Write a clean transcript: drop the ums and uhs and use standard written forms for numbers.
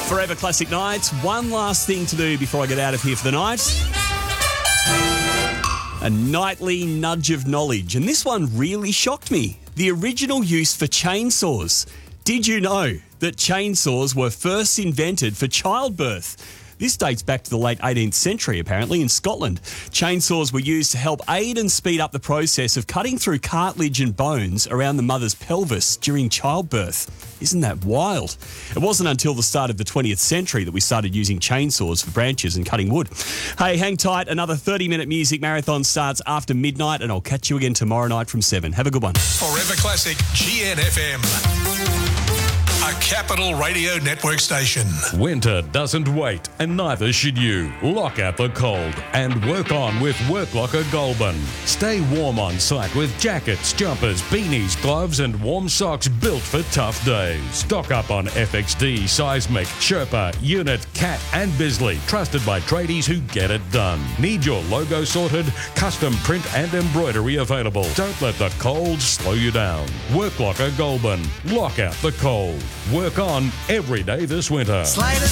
Forever Classic Nights. One last thing to do before I get out of here for the night. A nightly nudge of knowledge. And this one really shocked me. The original use for chainsaws. Did you know that chainsaws were first invented for childbirth? This dates back to the late 18th century, apparently, in Scotland. Chainsaws were used to help aid and speed up the process of cutting through cartilage and bones around the mother's pelvis during childbirth. Isn't that wild? It wasn't until the start of the 20th century that we started using chainsaws for branches and cutting wood. Hey, hang tight. Another 30-minute music marathon starts after midnight, and I'll catch you again tomorrow night from 7. Have a good one. Forever Classic GNFM. A Capital Radio Network station. Winter doesn't wait, and neither should you. Lock out the cold and work on with WorkLocker Goulburn. Stay warm on site with jackets, jumpers, beanies, gloves and warm socks built for tough days. Stock up on FXD, Seismic, Sherpa, Unit, Cat and Bisley. Trusted by tradies who get it done. Need your logo sorted? Custom print and embroidery available. Don't let the cold slow you down. WorkLocker Goulburn. Lock out the cold. Work on every day this winter.